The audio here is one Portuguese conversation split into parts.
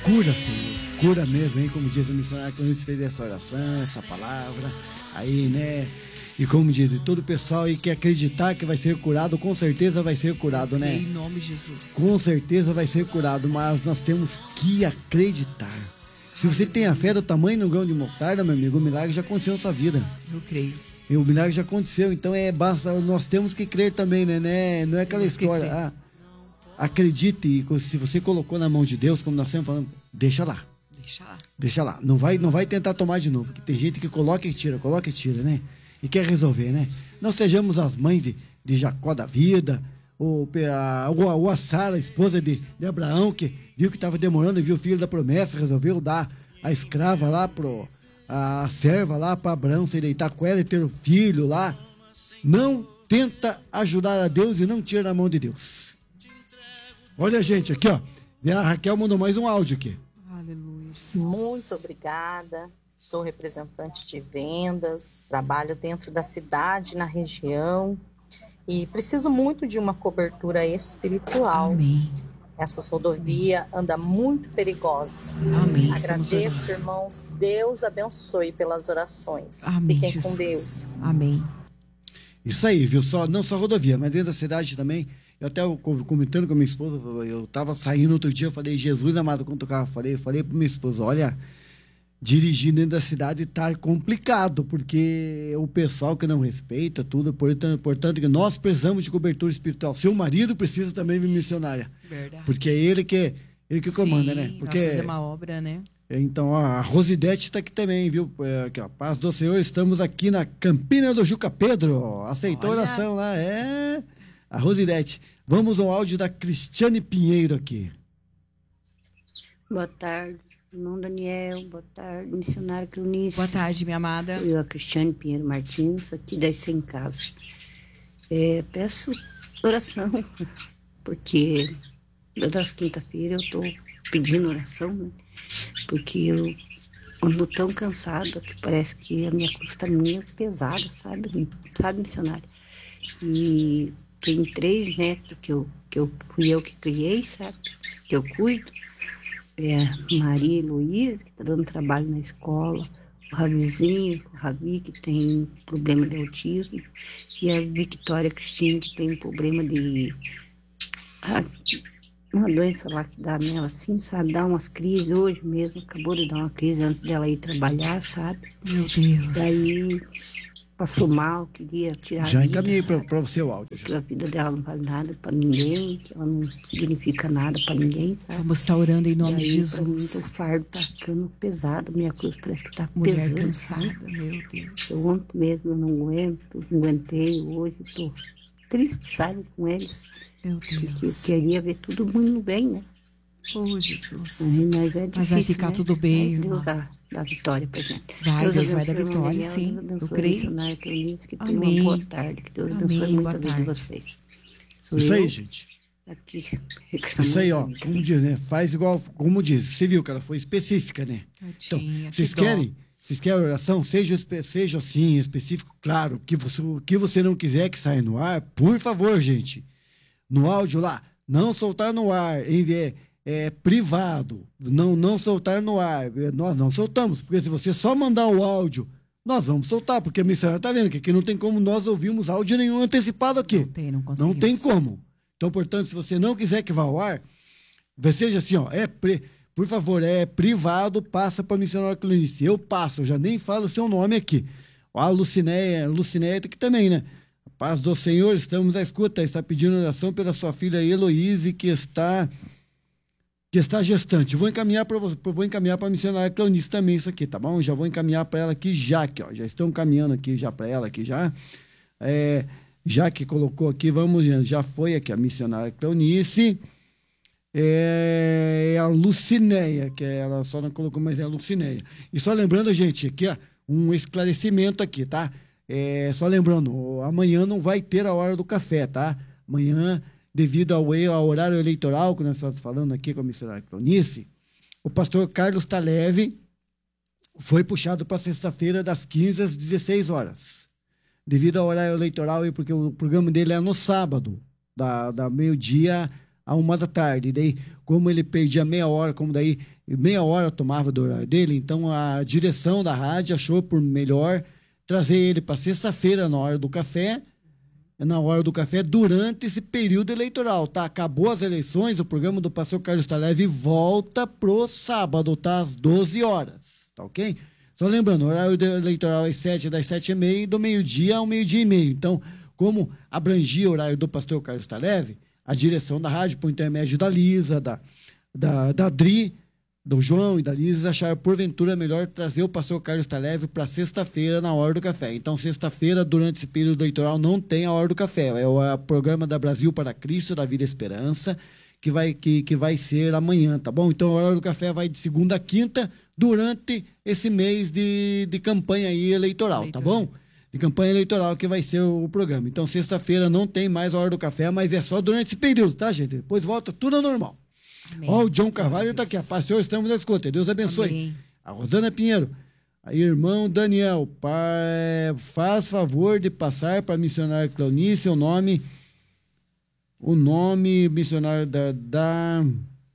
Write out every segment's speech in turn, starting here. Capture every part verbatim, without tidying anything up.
Cura, Senhor. Cura mesmo, hein? Como diz o missionário que a gente fez essa oração, essa palavra. Aí, né? E como diz, todo o pessoal aí que acreditar que vai ser curado, com certeza vai ser curado, né? Em nome de Jesus. Com certeza vai ser curado, mas nós temos que acreditar. Se você tem a fé do tamanho do grão de mostarda, meu amigo, o milagre já aconteceu na sua vida. Eu creio. E o milagre já aconteceu, então é basta, nós temos que crer também, né? né? Não é aquela Temos que história, crer. ah, acredite, se você colocou na mão de Deus, como nós sempre falamos, deixa lá. Deixa lá. Deixa lá, não vai, não vai tentar tomar de novo, que tem gente que coloca e tira, coloca e tira, né? E quer resolver, né? Não sejamos as mães de, de Jacó da vida, ou a, ou a Sara, a esposa de, de Abraão, que viu que estava demorando e viu o filho da promessa, resolveu dar a escrava lá pro, a serva lá para Abraão se deitar com ela e ter o filho lá. Não tenta ajudar a Deus e não tira da mão de Deus. Olha, gente, aqui, ó. A Raquel mandou mais um áudio aqui. Aleluia. Muito obrigada. Sou representante de vendas, trabalho dentro da cidade, na região, e preciso muito de uma cobertura espiritual. Amém. Essa rodovia anda muito perigosa. Amém. Estamos Agradeço, orando. irmãos. Deus abençoe pelas orações. Amém, Fiquem Jesus. com Deus. Amém. Isso aí, viu? Só, não só rodovia, mas dentro da cidade também. Eu até comentando com a minha esposa, eu tava saindo outro dia, eu falei, Jesus amado, quando o carro, eu falei, eu falei pra minha esposa, olha, dirigir dentro da cidade tá complicado, porque o pessoal que não respeita tudo, portanto, portanto que nós precisamos de cobertura espiritual. Seu marido precisa também vir missionária. Verdade. Porque é ele que, ele que comanda, Sim, né? Porque nós fizemos uma obra, né? então, ó, a Rosidete está aqui também, viu? É, aqui, ó, paz do Senhor, estamos aqui na Campina do Juca Pedro. Ó, aceitou a Olha. oração lá, é. A Rosidete. Vamos ao áudio da Cristiane Pinheiro aqui. Boa tarde, irmão Daniel. Boa tarde, missionário Cleonice. Boa tarde, minha amada. Eu, a Cristiane Pinheiro Martins, aqui da Sem Casa. É, peço oração, porque das quinta-feira eu estou pedindo oração, né? Porque eu ando tão cansada que parece que a minha cruz está meio pesada, sabe? Sabe, missionário? E tem três netos que eu, que eu fui eu que criei, sabe? Que eu cuido. É Maria e Luísa, que está dando trabalho na escola. O Ravizinho, o Ravi, que tem problema de autismo. E a Victoria Cristina, que tem problema de... ah, uma doença lá que dá nela, assim, sabe? Dá umas crises. Hoje mesmo, acabou de dar uma crise antes dela ir trabalhar, sabe? Meu Deus. Daí passou mal, queria tirar Já a vida, encaminhei sabe? para você o áudio. Porque Já. a vida dela não vale nada para ninguém, que ela não significa nada para ninguém, sabe? Vamos estar orando em nome e de aí, pra mim, Jesus. o fardo tá ficando pesado, minha cruz parece que tá Mulher pesando, cansada, sabe? meu Deus. Eu ontem mesmo eu não aguento, não aguentei, hoje tô triste, sabe, com eles. Meu Porque eu Deus. queria ver tudo muito bem, né? Oh, Jesus. Aí, mas é difícil, Mas vai ficar né? tudo bem, Mas irmã. Deus dá, dá vitória pra gente. Vai, Deus vai dar abençoe, irmã vitória, Daniela, sim. Deus abençoe Eu a creio. missionária Cleonice, que tenha Amém. uma boa tarde. Que Deus Amém, abençoe muito boa a vida de tarde. vocês. Sou Isso aí, eu gente. aqui reclamando. Isso aí, ó. Como diz, né? Faz igual, como diz. Você viu que ela foi específica, né? Então, Tadinha, vocês que dó. querem? Vocês querem oração? Seja, espe- seja assim, específico, claro. Que você, o que você não quiser que saia no ar, por favor, gente. No áudio lá, não soltar no ar, enviar. É, privado, não, não soltar no ar. É, nós não soltamos, porque se você só mandar o áudio, nós vamos soltar, porque a missionária tá vendo que aqui não tem como nós ouvirmos áudio nenhum antecipado aqui. Não tem, não Não conseguimos. tem como. Então, portanto, se você não quiser que vá ao ar, seja assim, ó, é pri- por favor, é privado, passa para a missionária Cleonice. Eu passo, eu já nem falo o seu nome aqui. A Lucinéia, Lucinéia tá aqui também, né? A paz do Senhor, estamos à escuta, está pedindo oração pela sua filha Heloíse, que está... que está gestante. Vou encaminhar para você, vou encaminhar para a missionária Cleonice também isso aqui, tá bom? Já vou encaminhar para ela aqui já, aqui, ó. Já estão encaminhando aqui já para ela aqui já. É, já que colocou aqui, vamos, já foi aqui a missionária Cleonice. É, é a Lucinéia, que ela só não colocou, mas é a Lucinéia. E só lembrando, gente, aqui, ó, um esclarecimento aqui, tá? É, só lembrando, amanhã não vai ter a hora do café, tá? Amanhã, devido ao, ao horário eleitoral, que nós estamos falando aqui com a missionária Cleonice, o pastor Carlos Taleve foi puxado para sexta-feira das quinze às dezesseis horas. Devido ao horário eleitoral e porque o programa dele é no sábado, da, da meio-dia a uma da tarde. E daí, como ele perdia meia hora, como daí meia hora tomava do horário dele, então a direção da rádio achou por melhor trazer ele para sexta-feira na hora do café, na hora do café, durante esse período eleitoral, tá? Acabou as eleições, o programa do pastor Carlos Taleve volta pro sábado, tá? Às doze horas, tá ok? Só lembrando, o horário eleitoral é sete, das sete e meia, do meio-dia ao meio-dia e meio. Então, como abrangia o horário do pastor Carlos Taleve, a direção da rádio, por intermédio da Lisa, da, da, da Dri, do João e da Lisa, acharam porventura melhor trazer o pastor Carlos Taleve para sexta-feira na hora do café. Então, sexta-feira, durante esse período eleitoral, não tem a hora do café. É o, é o programa da Brasil para Cristo, da Vida e Esperança, que vai, que, que vai ser amanhã, tá bom? Então, a hora do café vai de segunda a quinta, durante esse mês de, de campanha aí eleitoral, tá bom? De campanha eleitoral que vai ser o programa. Então, sexta-feira não tem mais a hora do café, mas é só durante esse período, tá, gente? Depois volta tudo ao normal. Amém. Ó, o John Carvalho está aqui. A paz, Senhor, estamos na escuta. Deus abençoe. Amém. A Rosana Pinheiro. Aí, irmão Daniel, pai, faz favor de passar para a missionária Cleonice o nome, o nome missionário da, da,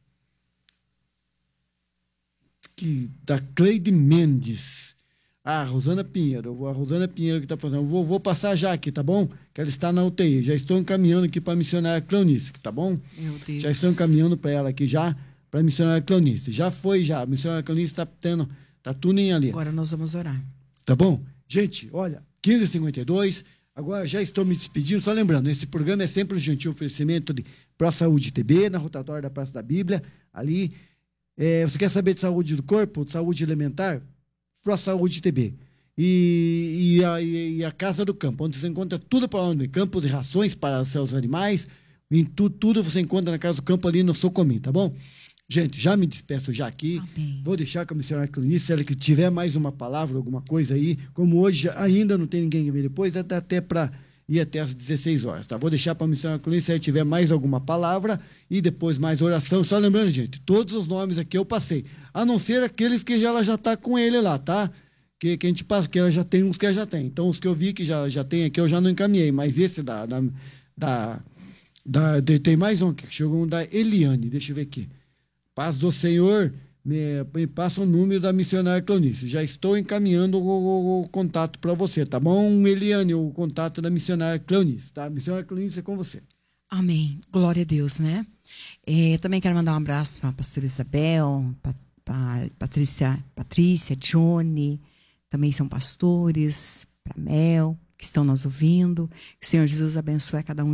que, da Cleide Mendes. Ah, Rosana Pinheiro. A Rosana Pinheiro que está fazendo. Vou, vou passar já aqui, tá bom? Que ela está na U T I. Já estou encaminhando aqui para a missionária Cleonice, tá bom? Meu Deus. Já estou encaminhando para ela aqui já, para a missionária Cleonice. Já foi, já. A missionária Cleonice está tendo, tá tudo em ali. Agora nós vamos orar. Tá bom? Gente, olha, quinze e cinquenta e dois. Agora já estou me despedindo. Só lembrando, esse programa é sempre um gentil oferecimento de Pro Saúde T B, na rotatória da Praça da Bíblia. Ali, é, você quer saber de saúde do corpo, de saúde elementar? Pro Saúde T B. E, e, a, e a Casa do Campo, onde você encontra tudo para o campo, de rações para seus animais. Em tu, tudo você encontra na Casa do Campo ali no Socomim, tá bom? Gente, já me despeço já aqui. Amém. Vou deixar com a missionária Cleonice, se ela que tiver mais uma palavra, alguma coisa aí, como hoje ainda não tem ninguém que ver depois, dá até para ir até às dezesseis horas, tá? Vou deixar para a missionária Cleonice, se ela tiver mais alguma palavra e depois mais oração. Só lembrando, gente, todos os nomes aqui eu passei, a não ser aqueles que já, ela já está com ele lá, tá? Que, que a gente passa, que ela já tem uns que ela já tem. Então, os que eu vi que já, já tem aqui, eu já não encaminhei, mas esse da... da, da, da de, tem mais um que chegou, um da Eliane, deixa eu ver aqui. Paz do Senhor, me, me passa o número da missionária Cleonice. Já estou encaminhando o, o, o contato para você, tá bom, Eliane? O contato da missionária Cleonice, tá? Missionária Cleonice é com você. Amém. Glória a Deus, né? É, também quero mandar um abraço para a pastora Isabel, para Patrícia, Patrícia, Johnny, também são pastores, para Mel, que estão nos ouvindo. Que o Senhor Jesus abençoe a cada um